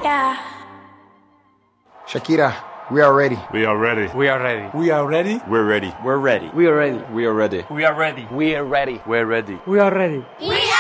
Yeah. Shakira, we are ready. We are ready. We are ready. We are ready. We're ready. We're ready. We are ready. We are ready. We are ready. We are ready. We're ready. We are ready. We